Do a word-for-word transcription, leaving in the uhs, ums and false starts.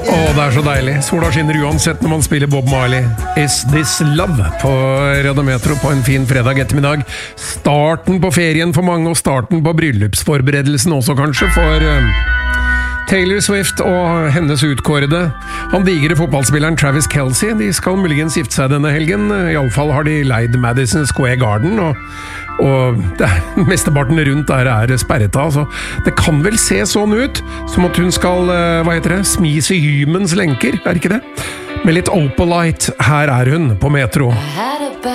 Åh, det er så deilig. Sola skinner uansett når man spiller Bob Marley. Is This Love på Radiometro på en fin fredag ettermiddag. Starten på ferien for mange, og starten på bryllupsforberedelsen også kanskje, for uh, Taylor Swift og hennes utkårede. Han digre fotballspilleren Travis Kelce, de skal muligens gifte seg denne helgen. I alle fall har de leid Madison Square Garden, og og det er, mesteparten rundt der er sperret av, så det kan vel se sånn ut som at hun skal, hva heter det, smise hymens lenker, er ikke det? Med litt Opalite, her er hun på Metro.